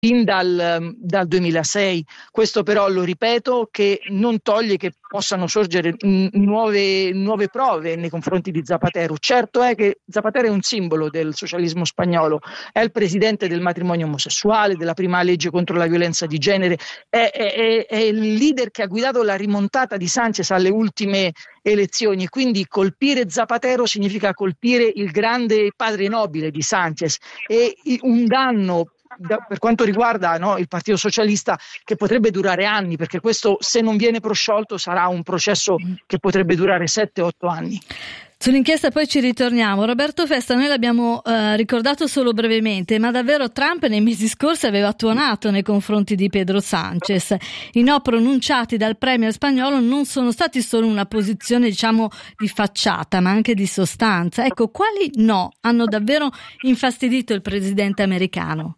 fin dal 2006. Questo però, lo ripeto, che non toglie che possano sorgere nuove prove nei confronti di Zapatero. Certo è che Zapatero è un simbolo del socialismo spagnolo, è il presidente del matrimonio omosessuale, della prima legge contro la violenza di genere, è il leader che ha guidato la rimontata di Sánchez alle ultime elezioni, e quindi colpire Zapatero significa colpire il grande padre nobile di Sánchez, e un danno per quanto riguarda, no, il Partito Socialista, che potrebbe durare anni, perché questo, se non viene prosciolto, sarà un processo che potrebbe durare 7-8 anni. Sull'inchiesta poi ci ritorniamo. Roberto Festa, noi l'abbiamo ricordato solo brevemente, ma davvero Trump nei mesi scorsi aveva tuonato nei confronti di Pedro Sánchez. I no pronunciati dal premier spagnolo non sono stati solo una posizione, diciamo, di facciata, ma anche di sostanza. Ecco, quali no hanno davvero infastidito il presidente americano?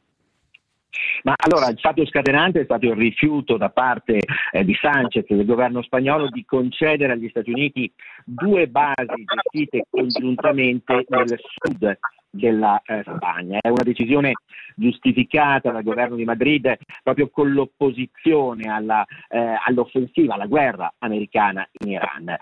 Ma allora, il fatto scatenante è stato il rifiuto da parte di Sánchez e del governo spagnolo di concedere agli Stati Uniti 2 basi gestite congiuntamente nel sud della Spagna. È una decisione giustificata dal governo di Madrid proprio con l'opposizione all'offensiva, alla guerra americana in Iran.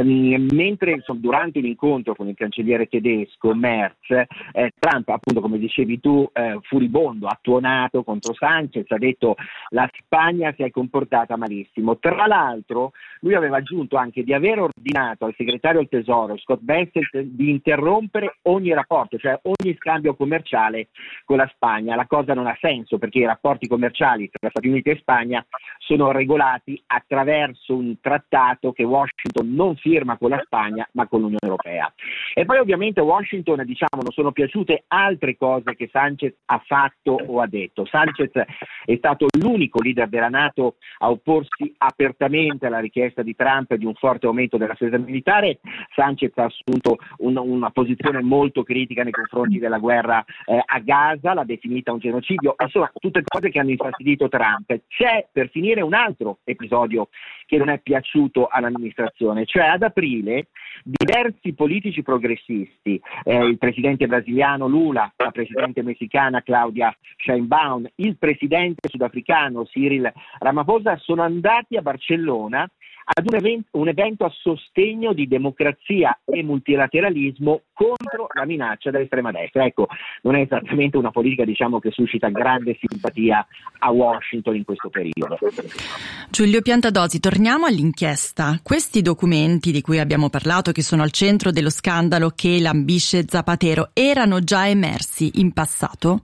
Mentre durante un incontro con il cancelliere tedesco Merz, Trump, appunto come dicevi tu, furibondo, ha tuonato contro Sánchez, ha detto la Spagna si è comportata malissimo. Tra l'altro lui aveva aggiunto anche di aver ordinato al segretario del Tesoro Scott Bessent di interrompere ogni rapporto, cioè ogni scambio commerciale con la Spagna. La cosa non ha senso, perché i rapporti commerciali tra Stati Uniti e Spagna sono regolati attraverso un trattato che Washington non firma con la Spagna ma con l'Unione Europea. E poi ovviamente a Washington, diciamo, non sono piaciute altre cose che Sánchez ha fatto o ha detto. Sánchez è stato l'unico leader della NATO a opporsi apertamente alla richiesta di Trump di un forte aumento della spesa militare. Sánchez ha assunto una posizione molto critica nei confronti della guerra a Gaza, l'ha definita un genocidio, insomma tutte cose che hanno infastidito Trump. C'è, per finire, un altro episodio che non è piaciuto all'amministrazione, cioè ad aprile diversi politici progressisti, il presidente brasiliano Lula, la presidente messicana Claudia Sheinbaum, il presidente sudafricano Cyril Ramaphosa sono andati a Barcellona ad un evento a sostegno di democrazia e multilateralismo contro la minaccia dell'estrema destra. Ecco, non è esattamente una politica, diciamo, che suscita grande simpatia a Washington in questo periodo. Giulio Piantadosi, torniamo all'inchiesta. Questi documenti di cui abbiamo parlato, che sono al centro dello scandalo che lambisce Zapatero, erano già emersi in passato?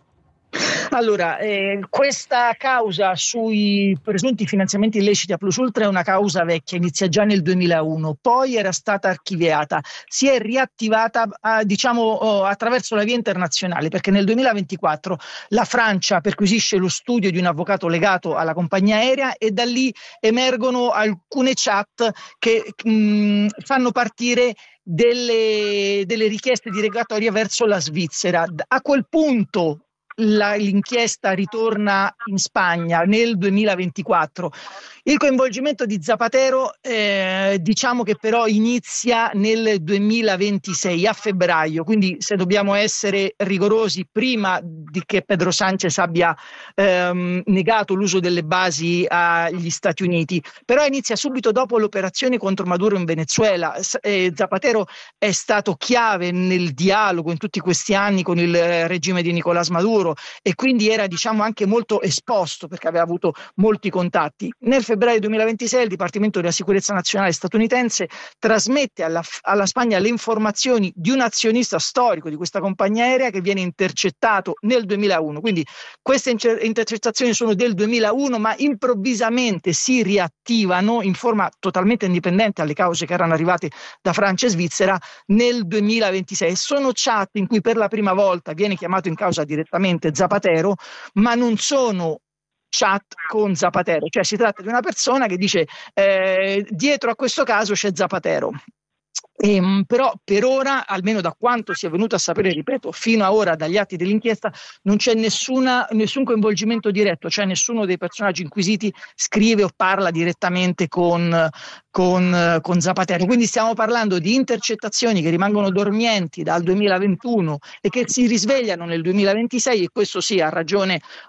Allora, questa causa sui presunti finanziamenti illeciti a Plus Ultra è una causa vecchia, inizia già nel 2001, poi era stata archiviata, si è riattivata attraverso la via internazionale, perché nel 2024 la Francia perquisisce lo studio di un avvocato legato alla compagnia aerea e da lì emergono alcune chat che fanno partire delle richieste di rogatoria verso la Svizzera. A quel punto l'inchiesta ritorna in Spagna nel 2024. Il coinvolgimento di Zapatero diciamo che però inizia nel 2026, a febbraio, quindi se dobbiamo essere rigorosi, prima di che Pedro Sánchez abbia negato l'uso delle basi agli Stati Uniti, però inizia subito dopo l'operazione contro Maduro in Venezuela. Zapatero è stato chiave nel dialogo in tutti questi anni con il regime di Nicolás Maduro e quindi era, diciamo, anche molto esposto perché aveva avuto molti contatti. Nel febbraio 2026 il Dipartimento della Sicurezza Nazionale statunitense trasmette alla Spagna le informazioni di un azionista storico di questa compagnia aerea che viene intercettato nel 2001. Quindi queste intercettazioni sono del 2001, ma improvvisamente si riattivano in forma totalmente indipendente alle cause che erano arrivate da Francia e Svizzera nel 2026. Sono chat in cui per la prima volta viene chiamato in causa direttamente Zapatero, ma non sono chat con Zapatero, cioè si tratta di una persona che dice dietro a questo caso c'è Zapatero. Però per ora, almeno da quanto si è venuto a sapere, ripeto, fino a ora dagli atti dell'inchiesta, non c'è nessun coinvolgimento diretto, cioè nessuno dei personaggi inquisiti scrive o parla direttamente con Zapatero. Quindi stiamo parlando di intercettazioni che rimangono dormienti dal 2021 e che si risvegliano nel 2026, e questo sì, ha ragione